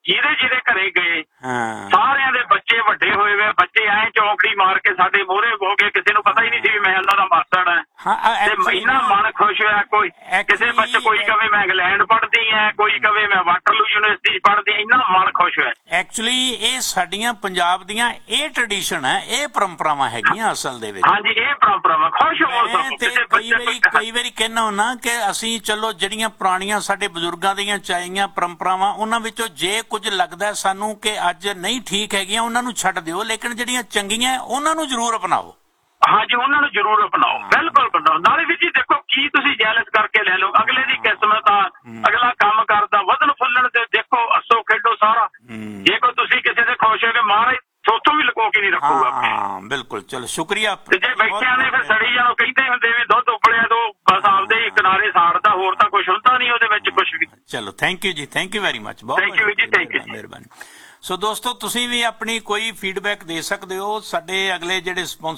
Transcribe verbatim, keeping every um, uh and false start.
ਜਿਹਦੇ ਜਿਹਦੇ ਘਰੇ ਗਏ ਸਾਰਿਆਂ ਦੇ ਬੱਚੇ ਵੱਡੇ ਹੋਏ ਵੇ, ਬੱਚੇ ਐ ਚੌਂਕੜੀ ਮਾਰ ਕੇ ਸਾਡੇ ਮੋਹਰੇ ਹੋ ਗਏ, ਕਿਸੇ ਨੂੰ ਪਤਾ ਹੀ ਨਹੀਂ ਸੀ ਵੀ ਮੈਂ ਉਹਨਾਂ ਦਾ ਮਾਸੜ ਹੈ। ਤੇ ਇੰਨਾ ਮਨ ਖੁਸ਼ ਹੋਇਆ। ਕੋਈ ਕਿਸੇ ਬੱਚੇ ਕੋਈ ਕਵੇ ਮੈਂ ਇੰਗਲੈਂਡ ਪੜ੍ਹਦੀ ਐ, ਕੋਈ ਕਵੇ ਮੈਂ ਵਾਟਰਲੂ ਯੂਨੀਵਰਸਿਟੀ ਪੜ੍ਹਦੀ, ਇੰਨਾ ਮਨ ਖੁਸ਼ ਹੋਇਆ। ਐਕਚੁਅਲੀ ਇਹ ਸਾਡੀਆਂ ਪੰਜਾਬ ਦੀਆਂ ਇਹ ਟ੍ਰੈਡੀਸ਼ਨ ਹੈ, ਇਹ ਪਰੰਪਰਾਵਾਂ ਹੈਗੀਆਂ ਅਸਲ ਦੇ ਵਿੱਚ। ਹਾਂਜੀ ਇਹ ਪਰੰਪਰਾਵਾਂ ਖੁਸ਼ ਹੋ। ਕਈ ਵਾਰੀ ਕਈ ਵਾਰੀ ਕਹਿੰਦਾ ਹੁੰਦਾ ਕਿ ਅਸੀਂ ਚਲੋ ਜਿਹੜੀਆਂ ਪੁਰਾਣੀਆਂ ਸਾਡੇ ਬਜ਼ੁਰਗਾਂ ਦੀਆਂ ਚਾਹੀਆਂ ਪਰੰਪਰਾਵਾਂ ਉਹਨਾਂ ਵਿੱਚੋਂ ਜੇ ਕੁਝ ਲੱਗਦਾ ਸਾਨੂੰ ਕਿ ਅੱਜ ਨਹੀਂ ਠੀਕ ਹੈਗੀਆਂ ਉਹਨਾਂ ਨੂੰ ਛੱਡ ਦਿਓ, ਲੇਕਿਨ ਜਿਹੜੀਆਂ ਚੰਗੀਆਂ ਉਹਨਾਂ ਨੂੰ ਜ਼ਰੂਰ ਅਪਣਾਓ। ਹਾਂਜੀ ਉਹਨਾਂ ਨੂੰ ਜ਼ਰੂਰ ਅਪਣਾਓ, ਬਿਲਕੁਲ ਬਣਾਓ। ਨਾਲੇ ਵੀ ਜੀ ਦੇਖੋ ਕੀ ਤੁਸੀਂ ਜੈਲਸ ਕਰਕੇ ਲੈ ਲਓ, ਅਗਲੇ ਦੀ ਕਿਸਮਤ ਆ, ਅਗਲਾ ਕੰਮ ਕਰਦਾ ਵਧਣ ਫੁੱਲਣ ਤੇ ਦੇਖੋ ਹੱਸੋ ਖੇਡੋ ਸਾਰਾ। ਜੇ ਕੋਈ ਤੁਸੀਂ ਕਿਸੇ ਦੇ ਖੁਸ਼ ਹੋ ਕੇ ਮਹਾਰਾਜ ਸੋਚੋ ਵੀ ਲੁਕੋ ਕੇ ਨਹੀਂ ਰੱਖੂਗਾ। ਹਾਂ ਬਿਲਕੁਲ, ਚਲੋ ਸ਼ੁਕਰੀਆ। ਤੇ ਜੇ ਬੈਠਿਆਂ ਨੇ ਫਿਰ ਸੜੀ ਜਾਣੋ, ਕਹਿੰਦੇ ਹੁੰਦੇ ਵੀ ਦੁੱਧ ਉਬਲਿਆ ਤੋਂ ਬਸ ਆਪਦੇ ਕਿਨਾਰੇ ਸਾੜਦਾ, ਹੋਰ ਤਾਂ ਕੁਛ ਹੁੰਦਾ ਨਹੀਂ ਉਹਦੇ ਵਿੱਚ ਕੁਛ ਵੀ। ਚਲੋ ਥੈਂਕ ਯੂ ਜੀ, ਥੈਂਕ ਯੂ ਵੈਰੀ ਮਚ, ਬਹੁਤ ਥੈਂਕ ਯੂ ਜੀ, ਥੈਂਕ ਯੂ, ਮਿਹਰਬਾਨੀ। ਸੋ ਦੋਸਤੋ ਤੁਸੀਂ ਵੀ ਆਪਣੀ ਕੋਈ ਫੀਡਬੈਕ ਦੇ ਸਕਦੇ ਹੋ। ਸਾਡੇ ਅਗਲੇ ਜਿਹੜੇ ਸਪੌਂਸਰ